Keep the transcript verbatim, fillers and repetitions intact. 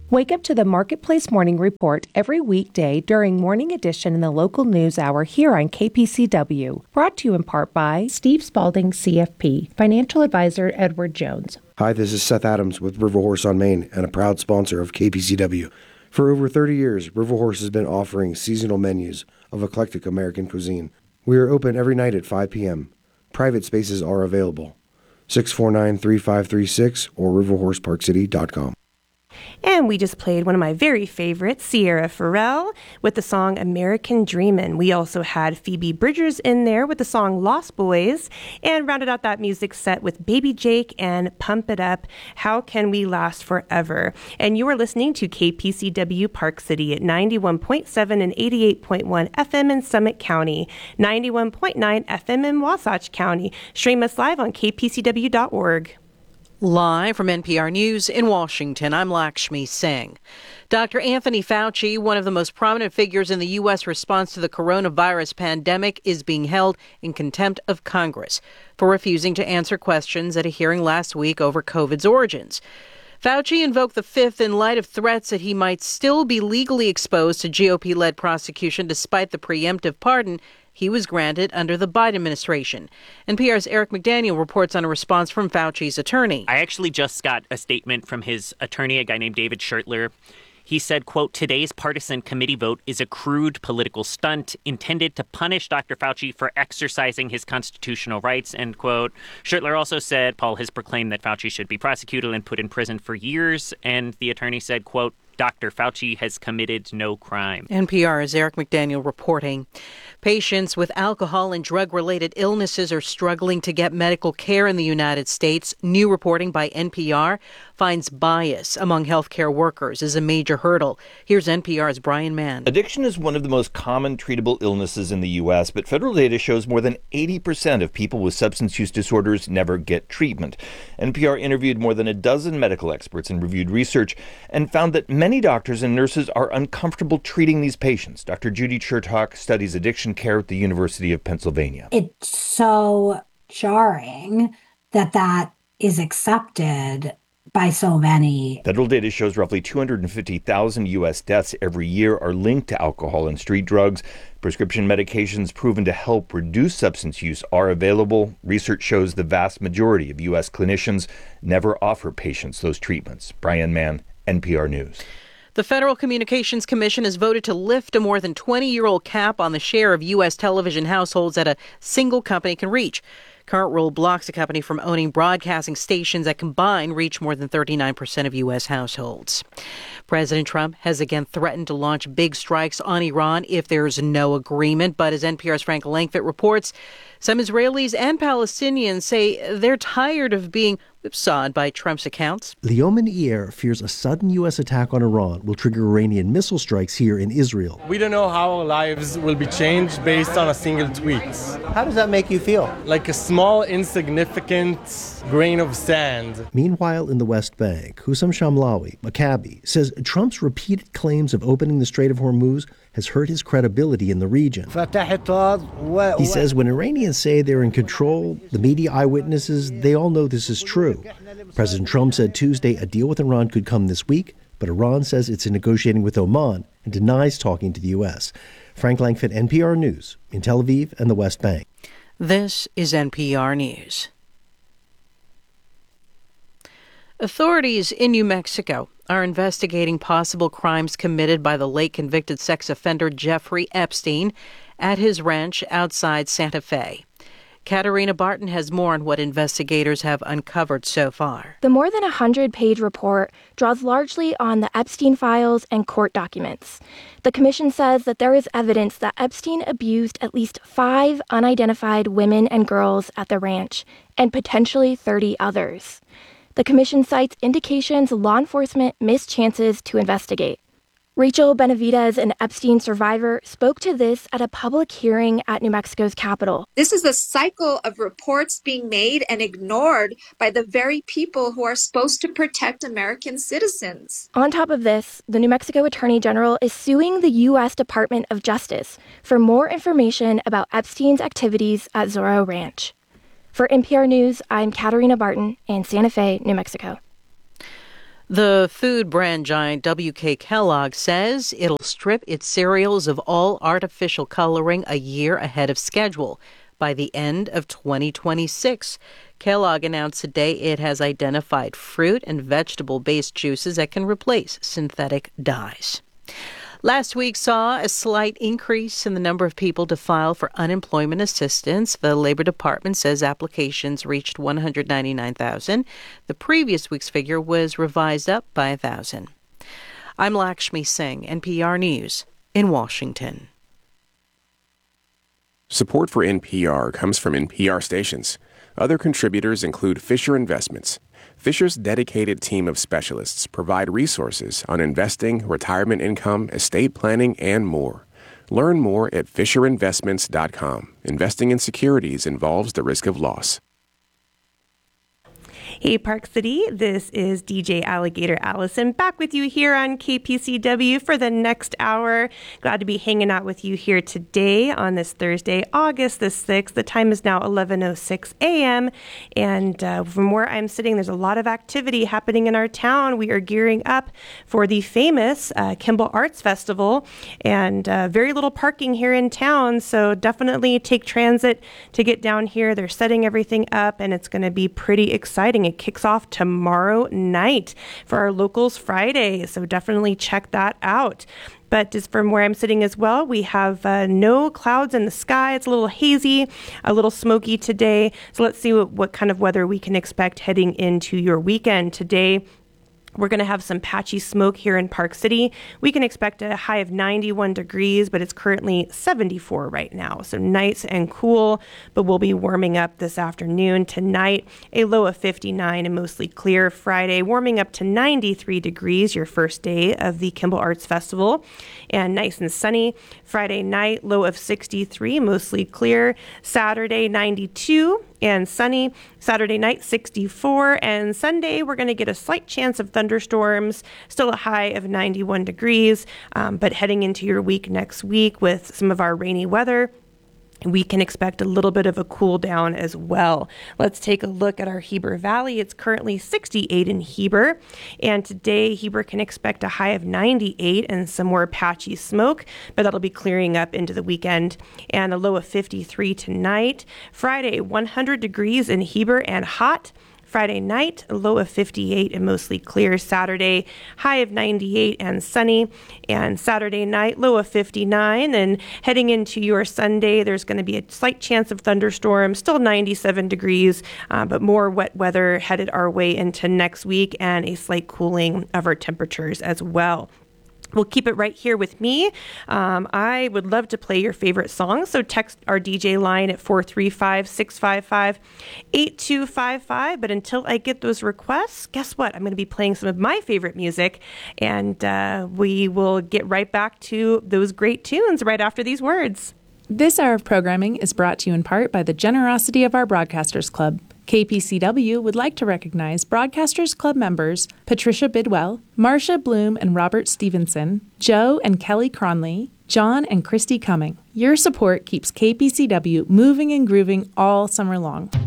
Wake up to the Marketplace Morning Report every weekday during Morning Edition in the local news hour here on K P C W. Brought to you in part by Steve Spalding, C F P, Financial Advisor Edward Jones. Hi, this is Seth Adams with River Horse on Main and a proud sponsor of K P C W. For over thirty years, River Horse has been offering seasonal menus of eclectic American cuisine. We are open every night at five p.m. Private spaces are available. six four nine, three five three six or river horse park city dot com. And we just played one of my very favorites, Sierra Farrell, with the song American Dreamin'. We also had Phoebe Bridgers in there with the song Lost Boys, and rounded out that music set with Baby Jake and Pump It Up, How Can We Last Forever. And you are listening to K P C W Park City at ninety-one point seven and eighty-eight point one F M in Summit County, ninety-one point nine F M in Wasatch County. Stream us live on k p c w dot org. Live from N P R News in Washington, I'm Lakshmi Singh. Doctor Anthony Fauci, one of the most prominent figures in the U S response to the coronavirus pandemic, is being held in contempt of Congress for refusing to answer questions at a hearing last week over COVID's origins. Fauci invoked the fifth in light of threats that he might still be legally exposed to G O P-led prosecution despite the preemptive pardon he was granted under the Biden administration. N P R's Eric McDaniel reports on a response from Fauci's attorney. I actually just got a statement from his attorney, a guy named David Schertler. He said, quote, today's partisan committee vote is a crude political stunt intended to punish Doctor Fauci for exercising his constitutional rights, end quote. Schertler also said Paul has proclaimed that Fauci should be prosecuted and put in prison for years. And the attorney said, quote, Doctor Fauci has committed no crime. N P R's Eric McDaniel reporting. Patients with alcohol and drug-related illnesses are struggling to get medical care in the United States. New reporting by N P R finds bias among healthcare workers is a major hurdle. Here's N P R's Brian Mann. Addiction is one of the most common treatable illnesses in the U S, but federal data shows more than eighty percent of people with substance use disorders never get treatment. N P R interviewed more than a dozen medical experts and reviewed research and found that many doctors and nurses are uncomfortable treating these patients. Doctor Judy Chertok studies addiction care at the University of Pennsylvania. It's so jarring that that is accepted by so many. Federal data shows roughly two hundred fifty thousand U S deaths every year are linked to alcohol and street drugs. Prescription medications proven to help reduce substance use are available. Research shows the vast majority of U S clinicians never offer patients those treatments. Brian Mann, N P R News. The Federal Communications Commission has voted to lift a more than twenty-year-old cap on the share of U S television households that a single company can reach. Current rule blocks a company from owning broadcasting stations that combined reach more than thirty-nine percent of U S households. President Trump has again threatened to launch big strikes on Iran if there's no agreement. But as N P R's Frank Langfitt reports, some Israelis and Palestinians say they're tired of being whipsawed by Trump's accounts. Leoman Iyer fears a sudden U S attack on Iran will trigger Iranian missile strikes here in Israel. We don't know how our lives will be changed based on a single tweet. How does that make you feel? Like a small, insignificant grain of sand. Meanwhile, in the West Bank, Hussam Shamlawi, a cabbie, says Trump's repeated claims of opening the Strait of Hormuz has hurt his credibility in the region. He says when Iranians say they're in control, the media eyewitnesses, they all know this is true. President Trump said Tuesday a deal with Iran could come this week, but Iran says it's negotiating with Oman and denies talking to the U S. Frank Langfitt, N P R News, in Tel Aviv and the West Bank. This is N P R News. Authorities in New Mexico are investigating possible crimes committed by the late convicted sex offender Jeffrey Epstein at his ranch outside Santa Fe. Katarina Barton has more on what investigators have uncovered so far. The more than one hundred page report draws largely on the Epstein files and court documents. The commission says that there is evidence that Epstein abused at least five unidentified women and girls at the ranch, and potentially thirty others. The commission cites indications law enforcement missed chances to investigate. Rachel Benavidez, an Epstein survivor, spoke to this at a public hearing at New Mexico's Capitol. This is a cycle of reports being made and ignored by the very people who are supposed to protect American citizens. On top of this, the New Mexico Attorney General is suing the U S Department of Justice for more information about Epstein's activities at Zorro Ranch. For N P R News, I'm Katarina Barton in Santa Fe, New Mexico. The food brand giant W K Kellogg says it'll strip its cereals of all artificial coloring a year ahead of schedule by the end of twenty twenty-six. Kellogg announced today it has identified fruit and vegetable-based juices that can replace synthetic dyes. Last week saw a slight increase in the number of people to file for unemployment assistance. The Labor Department says applications reached one hundred ninety-nine thousand. The previous week's figure was revised up by one thousand. I'm Lakshmi Singh, N P R News in Washington. Support for N P R comes from N P R stations. Other contributors include Fisher Investments. Fisher's dedicated team of specialists provide resources on investing, retirement income, estate planning, and more. Learn more at fisher investments dot com. Investing in securities involves the risk of loss. Hey, Park City, this is D J Alligator Allison back with you here on K P C W for the next hour. Glad to be hanging out with you here today on this Thursday, August the sixth. The time is now eleven oh six a.m. And uh, from where I'm sitting, there's a lot of activity happening in our town. We are gearing up for the famous uh, Kimball Arts Festival and uh, very little parking here in town. So definitely take transit to get down here. They're setting everything up and it's going to be pretty exciting. It kicks off tomorrow night for our Locals Friday, so definitely check that out. But just from where I'm sitting as well, we have uh, no clouds in the sky. It's a little hazy, a little smoky today. So let's see what, what kind of weather we can expect heading into your weekend. Today, we're going to have some patchy smoke here in Park City. We can expect a high of ninety-one degrees, but it's currently seventy-four right now. So nice and cool, but we'll be warming up this afternoon. Tonight, a low of fifty-nine and mostly clear. Friday, warming up to ninety-three degrees, your first day of the Kimball Arts Festival, and nice and sunny. Friday night, low of sixty-three, mostly clear. Saturday, ninety-two and sunny. Saturday night, sixty-four, and Sunday we're going to get a slight chance of thunderstorms, still a high of ninety-one degrees, um, but heading into your week next week with some of our rainy weather, we can expect a little bit of a cool down as well. Let's take a look at our Heber Valley. It's currently sixty-eight in Heber, and today Heber can expect a high of ninety-eight and some more patchy smoke, but that'll be clearing up into the weekend, and a low of fifty-three tonight. Friday, one hundred degrees in Heber and hot. Friday night, a low of fifty-eight and mostly clear. Saturday, high of ninety-eight and sunny. And Saturday night, low of fifty-nine. And heading into your Sunday, there's going to be a slight chance of thunderstorms, still ninety-seven degrees, uh, but more wet weather headed our way into next week and a slight cooling of our temperatures as well. We'll keep it right here with me. Um, I would love to play your favorite songs, so text our D J line at four three five, six five five, eight two five five. But until I get those requests, guess what? I'm going to be playing some of my favorite music, and uh, we will get right back to those great tunes right after these words. This hour of programming is brought to you in part by the generosity of our Broadcasters Club. K P C W would like to recognize Broadcasters Club members Patricia Bidwell, Marcia Bloom and Robert Stevenson, Joe and Kelly Cronley, John and Christy Cumming. Your support keeps K P C W moving and grooving all summer long.